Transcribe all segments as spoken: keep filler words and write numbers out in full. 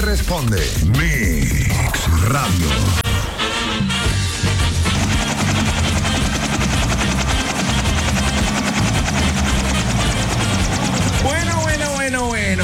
Responde Mix Radio. Bueno, bueno, bueno, bueno.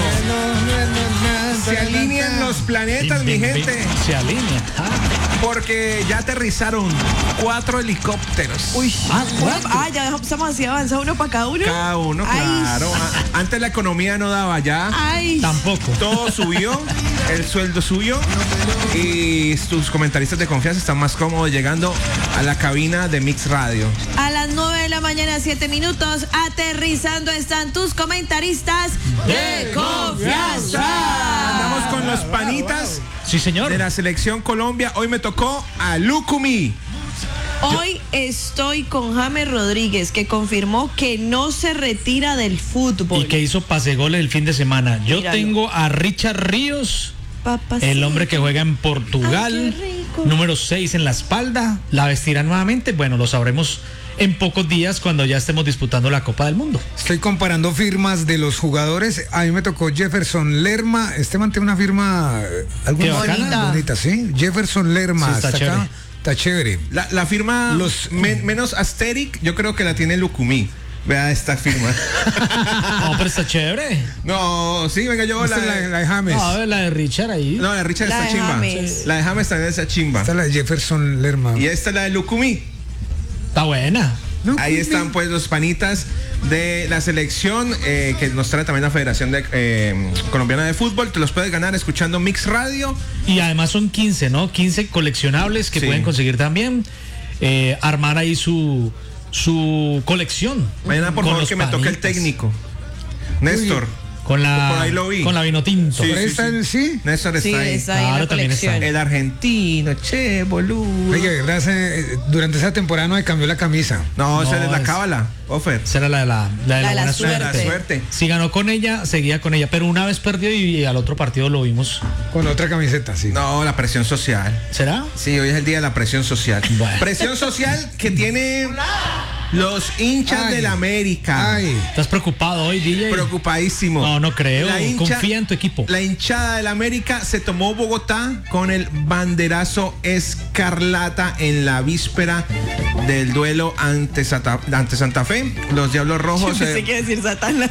Se alinean los planetas, mi gente. Se alinean. Porque ya aterrizaron cuatro helicópteros. Uy, Ah, ¿cuánto? ah, ya estamos así avanzados, uno para cada uno. Cada uno, Ay. claro. A- Antes la economía no daba ya. Ay, Tampoco. Todo subió, el sueldo subió y tus comentaristas de confianza están más cómodos llegando a la cabina de Mix Radio. a las nueve de la mañana, siete minutos, aterrizando están tus comentaristas de confianza. Andamos con los panitas Sí, señor. de la selección Colombia. Hoy me tocó a Lucumí. Hoy estoy con James Rodríguez, que confirmó que no se retira del fútbol. Y que hizo pase goles el fin de semana. Yo Míralo. tengo a Richard Ríos, Papacito. el hombre que juega en Portugal, Ay, qué rico. número seis en la espalda. ¿La vestirá nuevamente? Bueno, lo sabremos en pocos días cuando ya estemos disputando la Copa del Mundo. Estoy comparando firmas de los jugadores. A mí me tocó Jefferson Lerma. Este man tiene una firma eh, algo Qué bonita. bacana. bonita, ¿sí? Jefferson Lerma. Sí, está hasta chévere. acá. Está chévere. La, la firma Los- men- menos asteric, yo creo que la tiene Lucumí. Vea esta firma. No, pero está chévere. No, sí, venga, yo Esta la es la, de... la de James. No, a ver, la de Richard ahí. No, la de Richard La está de chimba. James. La de James también está chimba. Esta es la de Jefferson Lerma. Y esta es la de Lucumí. Está buena. No, Ahí pues, están pues los panitas de la selección eh, que nos trae también la Federación de, eh, Colombiana de Fútbol. Te los puedes ganar escuchando Mix Radio. Y además son quince, ¿no? quince coleccionables que Sí. pueden conseguir también. Eh, armar ahí su, su colección. Mañana por Con favor los que me toque el panitas. técnico. Néstor. Con la, Por ahí lo vi. con la vino tinto. Sí, Pero sí, esta sí. es- sí. Néstor Sí, está ahí. está ahí en Claro, la también está colección. El argentino, che, boludo. Oye, de verdad, se- durante esa temporada no me cambió la camisa. No, esa No, es la es- cábala, Offer. Esa era la de la, la, de la La de la buena suerte. La suerte. suerte. Si ganó con ella, seguía con ella. Pero una vez perdió y al otro partido lo vimos. Con otra camiseta, sí. No, la presión social. ¿Será? Sí, hoy es el día de la presión social. Bueno. Presión social que tiene los hinchas Ay. del América. Ay, ¿Estás preocupado hoy, D J? Preocupadísimo. No, no creo. La hincha- Confía en tu equipo. La hinchada del América se tomó Bogotá con el banderazo escarlata en la víspera del duelo ante Santa, ante Santa Fe. Los Diablos Rojos Pensé eh, que iba a decir Satanás.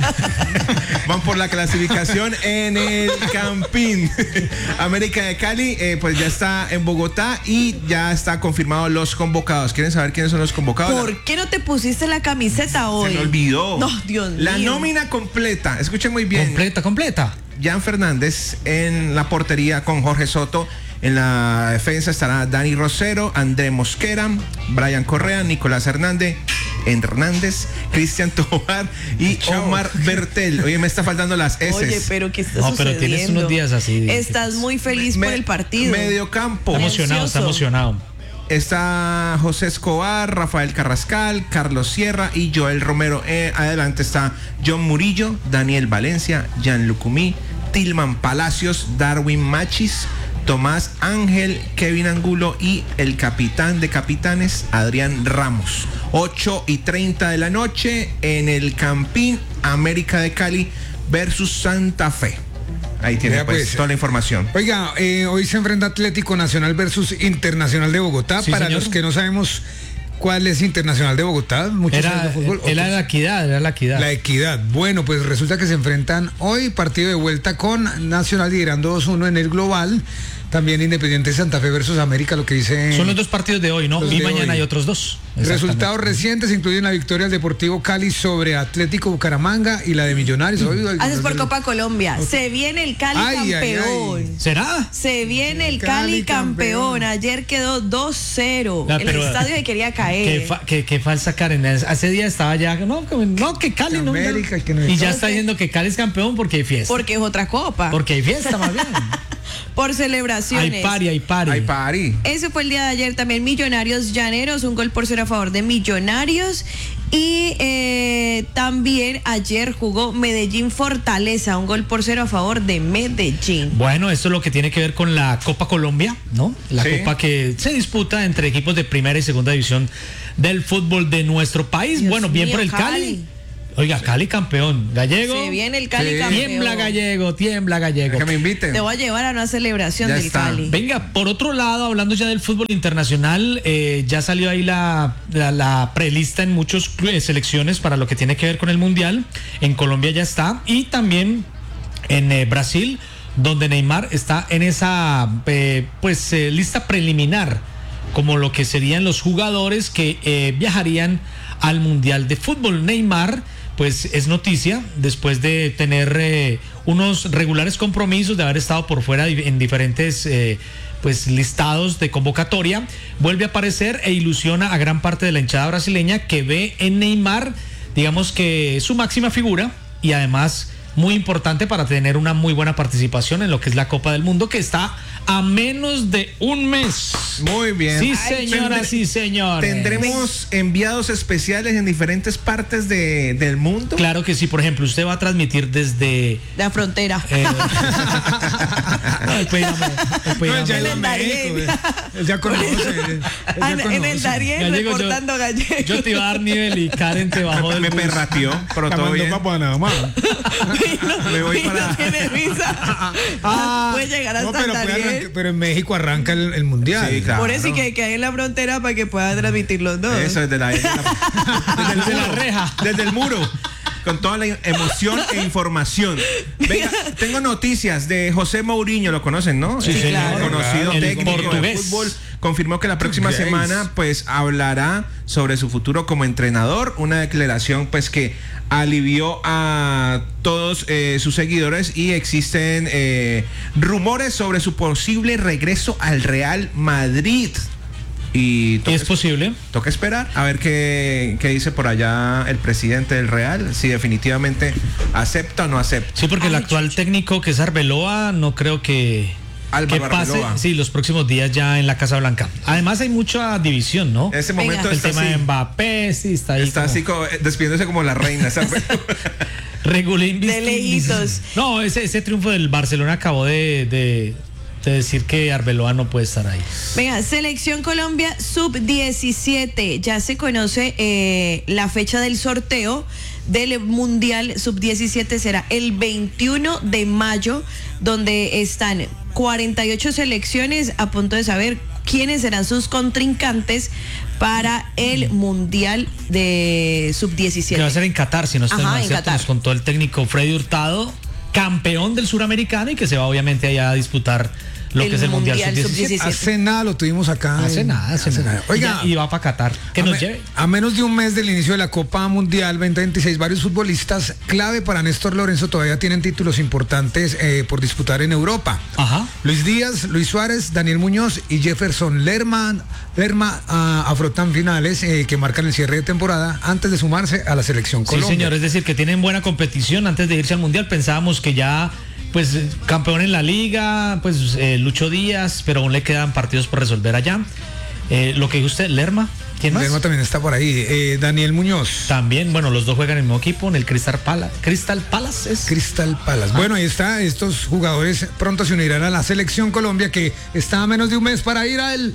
van por la clasificación en el Campín. América de Cali eh, pues ya está en Bogotá y ya está confirmado los convocados. ¿Quieren saber quiénes son los convocados? ¿Por qué no te pusiste la camiseta hoy? Se me olvidó. No, Dios La mío. nómina completa. Escuchen muy bien. Completa, completa. Jan Fernández en la portería con Jorge Soto. En la defensa estará Dani Rosero, André Mosquera, Brian Correa, Nicolás Hernández, Hernández, Cristian Tobar y Omar Bertel. Oye, me está faltando las S. Oye, pero ¿qué está No, pero sucediendo? tienes unos días así, dije. Estás muy feliz Me- por el partido. Medio campo. Está emocionado, está Ansioso. emocionado. Está José Escobar, Rafael Carrascal, Carlos Sierra y Joel Romero. Eh, adelante está John Murillo, Daniel Valencia, Jan Lucumí, Tilman Palacios, Darwin Machis, Tomás Ángel, Kevin Angulo y el capitán de capitanes, Adrián Ramos. ocho y treinta de la noche en el Campín, América de Cali versus Santa Fe. Ahí tiene Vea, pues, pues. toda la información. Oiga, eh, hoy se enfrenta Atlético Nacional versus Internacional de Bogotá. Sí, Para señor. los que no sabemos cuál es Internacional de Bogotá, muchos saben Era, de fútbol, era otros- la equidad, era la equidad. La Equidad. Bueno, pues resulta que se enfrentan hoy, partido de vuelta con Nacional liderando dos uno en el global. También Independiente Santa Fe versus América, lo que dice. Son los dos partidos de hoy, ¿no? Los Y de mañana hoy. hay otros dos. Resultados Exactamente. recientes incluyen la victoria del Deportivo Cali sobre Atlético Bucaramanga y la de Millonarios. Hoy, hoy- Haces por hoy- Copa Colombia. Se viene el Cali Ay, ay, campeón. ay. ¿Será? Se viene el Cali Cali campeón. campeón. Ayer quedó dos cero. Ah, El pero- estadio se quería Qué, caer. fa- qué- qué falsa Karen. Hace día estaba ya. No, que- no que Cali no. América, no. que no y está. ya está diciendo que Cali es campeón porque hay fiesta. Porque es otra copa. Porque hay fiesta, más bien. Por celebraciones. Hay pari, hay pari. Ay, pari. Ese fue el día de ayer también. Millonarios Llaneros, un gol por cero a favor de Millonarios. Y eh, también ayer jugó Medellín Fortaleza, un gol por cero a favor de Medellín. Bueno, esto es lo que tiene que ver con la Copa Colombia, ¿no? La Sí. copa que se disputa entre equipos de primera y segunda división del fútbol de nuestro país. Dios bueno, bien mío, por el Cali. Cali. Oiga, Cali campeón. Gallego. Se viene el Cali Sí. campeón. Tiembla Gallego, tiembla Gallego. Que me inviten. Te voy a llevar a una celebración Ya del está. Cali. Venga, por otro lado, hablando ya del fútbol internacional, eh, ya salió ahí la, la, la prelista en muchas selecciones para lo que tiene que ver con el Mundial. En Colombia ya está. Y también en eh, Brasil, donde Neymar está en esa eh, pues eh, lista preliminar, como lo que serían los jugadores que eh, viajarían al Mundial de Fútbol. Neymar, pues es noticia después de tener eh, unos regulares compromisos, de haber estado por fuera en diferentes eh, pues listados de convocatoria, vuelve a aparecer e ilusiona a gran parte de la hinchada brasileña, que ve en Neymar, digamos que su máxima figura, y además muy importante para tener una muy buena participación en lo que es la Copa del Mundo, que está a menos de un mes. Muy bien. Sí, Ay, señoras tendré- y señores. ¿Tendremos enviados especiales en diferentes partes de, del mundo? Claro que sí. Por ejemplo, usted va a transmitir desde La frontera. eh, no, el Peirame, el Peirame. No, ya En iba a el México, Darién. él ya conoce. él ya Ah, en- en el conoce. Darién Gallego, yo- reportando Gallego. Yo te iba a dar nivel y Karen te bajó del Me bus. perrateó, pero Está todo mandando bien. pa' Panamá. Me voy Y no para... tiene visa. Ah, puede llegar no, hasta pero, el puede Darién. arrancar- pero en México arranca el, el mundial. Sí, claro. Por eso y que, que hay en la frontera para que pueda transmitir los dos. Eso, desde la, desde, la- desde el Desde la muro, reja. Desde el muro. Con toda la emoción e información. Venga, tengo noticias de José Mourinho, lo conocen, ¿no? Sí, El señor. conocido El técnico de portugués. fútbol. Confirmó que la próxima Portugués. semana pues hablará sobre su futuro como entrenador. Una declaración pues que alivió a todos eh, sus seguidores, y existen eh, rumores sobre su posible regreso al Real Madrid. Y ¿Y toca, es posible? toca esperar a ver qué, qué dice por allá el presidente del Real, si definitivamente acepta o no acepta. Sí, porque el Ay, actual técnico, que es Arbeloa, no creo que, Álvaro que pase Arbeloa. sí, los próximos días ya en la Casa Blanca. Además hay mucha división, ¿no? En ese Venga. momento El está tema así, de Mbappé, sí, está ahí. está como así como, eh, despidiéndose como la reina. ¿sabes? regulín De vistín. lejitos. No, ese, ese triunfo del Barcelona acabó de, de, de decir que Arbeloa no puede estar ahí. Venga, Selección Colombia sub diecisiete. Ya se conoce eh, la fecha del sorteo del Mundial sub diecisiete. Será el veintiuno de mayo, donde están cuarenta y ocho selecciones a punto de saber quiénes serán sus contrincantes para el Mundial de sub Que diecisiete. va a ser en Qatar, si no estoy Ajá, mal, en ¿cierto? Qatar. Nos contó el técnico Freddy Hurtado, campeón del suramericano, y que se va obviamente allá a disputar lo El que es el Mundial, Mundial sub diecisiete. sub Hace nada lo tuvimos acá. Hace en- nada, hace nada. Oiga, y, ya- y va para Qatar. Que a, nos me- lleve. a menos de un mes del inicio de la Copa Mundial veinte veintiséis, varios futbolistas clave para Néstor Lorenzo todavía tienen títulos importantes eh, por disputar en Europa. Ajá. Luis Díaz, Luis Suárez, Daniel Muñoz y Jefferson Lerma, Lerma ah, afrontan finales eh, que marcan el cierre de temporada antes de sumarse a la selección Sí, Colombia. señor, es decir, que tienen buena competición antes de irse al Mundial. Pensábamos que ya, pues, eh, campeón en la liga, pues, eh, Lucho Díaz, pero aún le quedan partidos por resolver allá. Eh, lo que dijo usted, Lerma, ¿quién más? Lerma también está por ahí. Eh, Daniel Muñoz. También, bueno, los dos juegan en el mismo equipo, en el Crystal Palace. Crystal Palace es. Crystal Palace. Bueno, ahí está. Estos jugadores pronto se unirán a la selección Colombia, que está a menos de un mes para ir al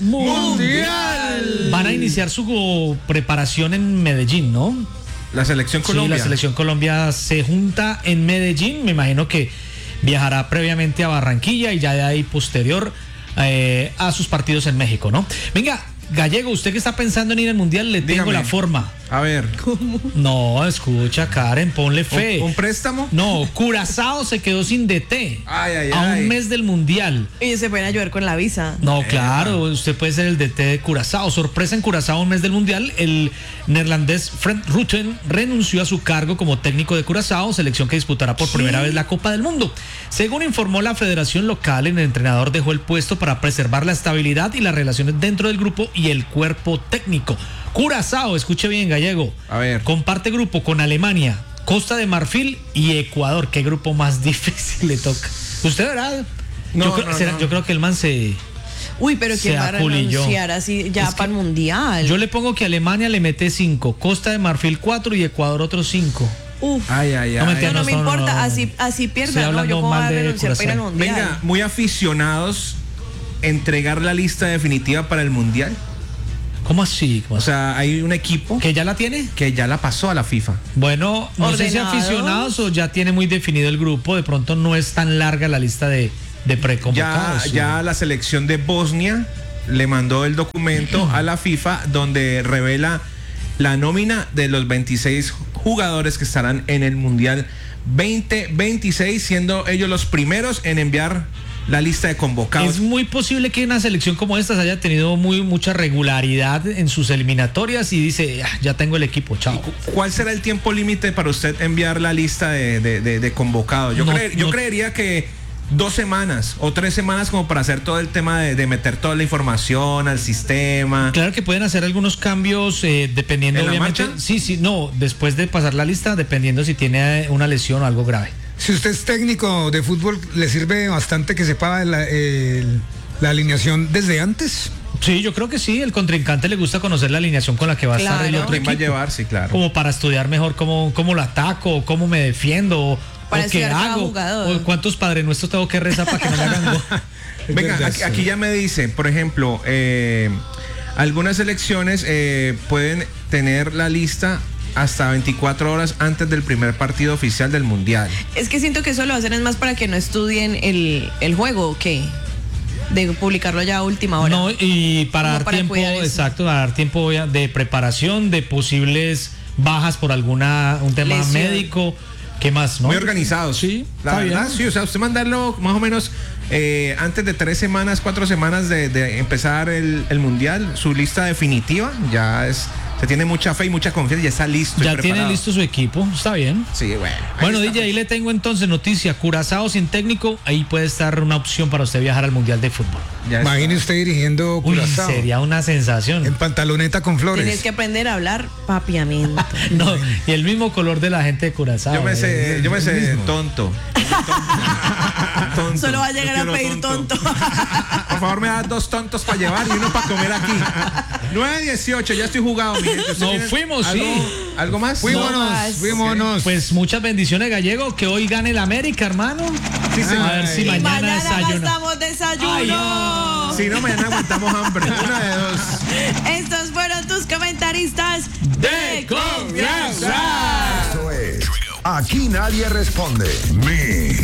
Mundial. Van a iniciar su preparación en Medellín, ¿no? La selección Colombia. Sí, la selección Colombia se junta en Medellín. Me imagino que viajará previamente a Barranquilla y ya de ahí posterior eh, a sus partidos en México, ¿no? Venga, Gallego, usted que está pensando en ir al Mundial, le tengo Dígame. la forma. A ver, No, escucha, Karen, ponle fe. ¿un, un préstamo? No, Curazao se quedó sin D T Ay, ay, a ay. un mes del Mundial. Y se pueden ayudar con la visa. No, claro, usted puede ser el D T de Curazao. Sorpresa en Curazao un mes del Mundial. El neerlandés Fred Rutten renunció a su cargo como técnico de Curazao, selección que disputará por primera vez la Copa del Mundo. Según informó la federación local, el entrenador dejó el puesto para preservar la estabilidad y las relaciones dentro del grupo y el cuerpo técnico. Curazao, escuche bien, Gallego. A ver. Comparte grupo con Alemania, Costa de Marfil y Ecuador. ¿Qué grupo más difícil le toca? ¿Usted verá? No, yo, creo, no, será- no. yo creo que el man se... Uy, pero Se ¿quién va a aculilló. renunciar así ya Es que para el Mundial? Yo le pongo que Alemania le mete cinco, Costa de Marfil cuatro y Ecuador otros cinco. Uf. Ay, ay, No me ay. entiendo. No, no me no, no, importa, no, no. así, así Estoy pierda, ¿no? hablando Yo cómo voy a mal de renunciar para ir al Curazao. Mundial. Venga, muy aficionados, entregar la lista definitiva para el Mundial. ¿Cómo así? ¿Cómo O así? sea, hay un equipo ¿Que ya la tiene? que ya la pasó a la FIFA. Bueno, no sé si ¿Ordenados? aficionados o ya tiene muy definido el grupo. De pronto no es tan larga la lista de, de Ya, preconvocados. sí. ya la selección de Bosnia le mandó el documento a la FIFA donde revela la nómina de los veintiséis jugadores que estarán en el Mundial veinte veintiséis, siendo ellos los primeros en enviar la lista de convocados. Es muy posible que una selección como esta haya tenido muy mucha regularidad en sus eliminatorias y dice, "Ah, ya tengo el equipo, chao". ¿Cuál será el tiempo límite para usted enviar la lista de, de- de- de convocados? Yo, No, cre- yo no. creería que dos semanas o tres semanas como para hacer todo el tema de, de meter toda la información al sistema. Claro que pueden hacer algunos cambios eh, dependiendo, ¿En la obviamente. marcha? Sí, sí, no, después de pasar la lista, dependiendo si tiene una lesión o algo grave. Si usted es técnico de fútbol, ¿le sirve bastante que sepa la, el- la alineación desde antes? Sí, yo creo que sí, el contrincante le gusta conocer la alineación con la que va a estar el Claro. otro ¿Quién va a equipo. llevar? Sí, claro. Como para estudiar mejor cómo, cómo lo ataco, cómo me defiendo, o, Para o qué estudiar cada hago, jugador. o cuántos padres nuestros tengo que rezar para que no me hagan gol. Es Venga, verdad, aquí, sí. aquí ya me dice, por ejemplo, eh, algunas selecciones eh, pueden tener la lista hasta veinticuatro horas antes del primer partido oficial del Mundial. Es que siento que eso lo hacen es más para que no estudien el, el juego, ¿o qué? De publicarlo ya a última hora. No, y para Como dar para tiempo, cuidar eso. exacto, para dar tiempo de preparación, de posibles bajas por alguna, un tema Lesión. médico. ¿Qué más? ¿no? Muy organizados. Sí, la está verdad, bien. sí. O sea, usted mandarlo más o menos eh, antes de tres semanas, cuatro semanas de, de empezar el, el Mundial, su lista definitiva, ya es, se tiene mucha fe y mucha confianza, ya está listo. y Ya tiene preparado. listo su equipo, está bien. Sí, bueno. ahí Bueno, está, D J, ahí le tengo entonces noticia. Curazao sin técnico, ahí puede estar una opción para usted viajar al Mundial de Fútbol. ya está. Imagine usted dirigiendo Uy, Curazao sería una sensación. en pantaloneta con flores. Tienes que aprender a hablar papiamiento. No, y el mismo color de la gente de Curazao. Yo me sé, eh. yo me el sé mismo. tonto. Tonto. Solo va a llegar Yo a quiero pedir tonto. Por favor, me das dos tontos para llevar y uno para comer aquí. nueve dieciocho, ya estoy jugado, mi gente. ¿Ustedes No, tienen fuimos, algo, sí. ¿Algo más? Fuímonos, más. fuímonos. Pues muchas bendiciones, Gallego, que hoy gane el América, hermano. Sí, señor. A ver si Y mañana, mañana desayuna. gastamos desayuno. Si no, mañana aguantamos hambre. Una de dos. Estos fueron tus comentaristas De confianza. Esto es Aquí Nadie Responde. Mi